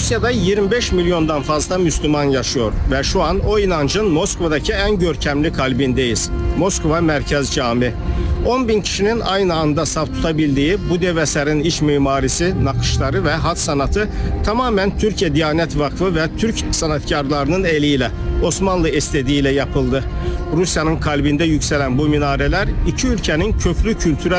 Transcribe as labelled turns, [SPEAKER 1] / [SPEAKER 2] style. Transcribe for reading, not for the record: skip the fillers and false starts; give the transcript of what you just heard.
[SPEAKER 1] Rusya'da 25 milyondan fazla Müslüman yaşıyor ve şu an o inancın Moskova'daki en görkemli kalbindeyiz. Moskova Merkez Cami. 10 bin kişinin aynı anda saf tutabildiği bu dev eserin iç mimarisi, nakışları ve hat sanatı tamamen Türkiye Diyanet Vakfı ve Türk sanatkarlarının eliyle, Osmanlı estetiğiyle yapıldı. Rusya'nın kalbinde yükselen bu minareler iki ülkenin köklü kültürel